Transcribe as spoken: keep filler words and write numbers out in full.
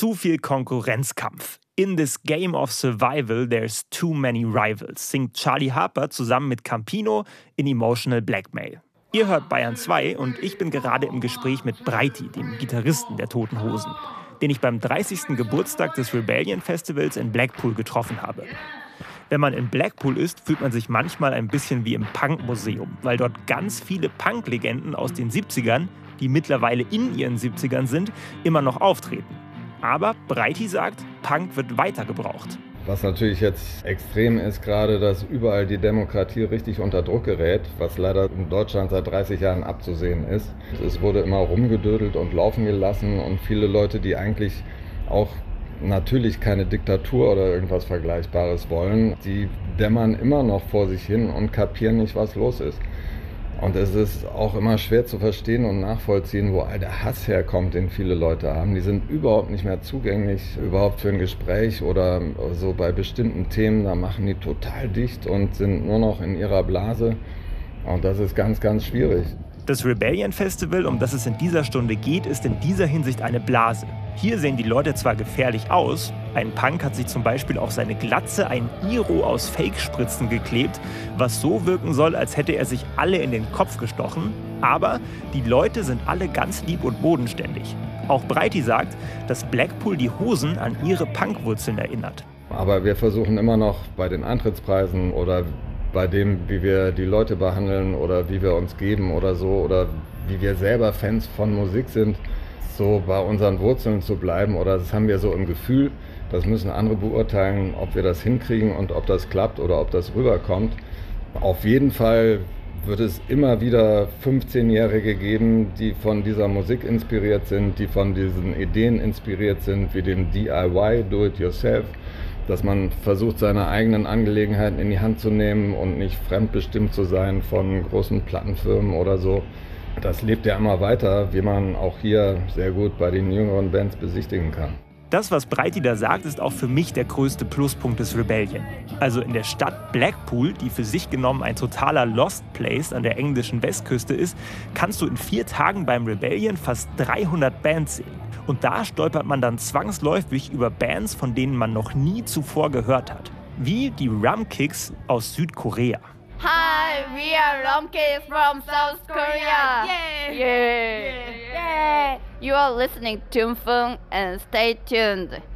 Zu viel Konkurrenzkampf. In this game of survival, there's too many rivals, singt Charlie Harper zusammen mit Campino in Emotional Blackmail. Ihr hört Bayern zwei und ich bin gerade im Gespräch mit Breiti, dem Gitarristen der Toten Hosen, den ich beim dreißigsten Geburtstag des Rebellion Festivals in Blackpool getroffen habe. Wenn man in Blackpool ist, fühlt man sich manchmal ein bisschen wie im Punkmuseum, weil dort ganz viele Punk-Legenden aus den siebzigern, die mittlerweile in ihren siebzigern sind, immer noch auftreten. Aber Breiti sagt, Punk wird weiter gebraucht. Was natürlich jetzt extrem ist, gerade, dass überall die Demokratie richtig unter Druck gerät, was leider in Deutschland seit dreißig Jahren abzusehen ist. Es wurde immer rumgedödelt und laufen gelassen und viele Leute, die eigentlich auch natürlich keine Diktatur oder irgendwas Vergleichbares wollen, die dämmern immer noch vor sich hin und kapieren nicht, was los ist. Und es ist auch immer schwer zu verstehen und nachvollziehen, wo all der Hass herkommt, den viele Leute haben. Die sind überhaupt nicht mehr zugänglich, überhaupt für ein Gespräch oder so bei bestimmten Themen. Da machen die total dicht und sind nur noch in ihrer Blase. Und das ist ganz, ganz schwierig. Das Rebellion Festival, um das es in dieser Stunde geht, ist in dieser Hinsicht eine Blase. Hier sehen die Leute zwar gefährlich aus, ein Punk hat sich zum Beispiel auf seine Glatze ein Iro aus Fake-Spritzen geklebt, was so wirken soll, als hätte er sich alle in den Kopf gestochen, aber die Leute sind alle ganz lieb und bodenständig. Auch Breiti sagt, dass Blackpool die Hosen an ihre Punkwurzeln erinnert. Aber wir versuchen immer noch bei den Eintrittspreisen oder bei dem, wie wir die Leute behandeln oder wie wir uns geben oder so oder wie wir selber Fans von Musik sind, so bei unseren Wurzeln zu bleiben oder das haben wir so im Gefühl, das müssen andere beurteilen, ob wir das hinkriegen und ob das klappt oder ob das rüberkommt. Auf jeden Fall wird es immer wieder fünfzehnjährige geben, die von dieser Musik inspiriert sind, die von diesen Ideen inspiriert sind, wie dem D I Y, Do It Yourself, dass man versucht, seine eigenen Angelegenheiten in die Hand zu nehmen und nicht fremdbestimmt zu sein von großen Plattenfirmen oder so. Das lebt ja immer weiter, wie man auch hier sehr gut bei den jüngeren Bands besichtigen kann. Das, was Breiti da sagt, ist auch für mich der größte Pluspunkt des Rebellion. Also in der Stadt Blackpool, die für sich genommen ein totaler Lost Place an der englischen Westküste ist, kannst du in vier Tagen beim Rebellion fast dreihundert Bands sehen. Und da stolpert man dann zwangsläufig über Bands, von denen man noch nie zuvor gehört hat. Wie die Rum Kicks aus Südkorea. Hi, we are Rum Kicks from South Korea. Yeah. Yeah. Yeah. You are listening to Feng and stay tuned.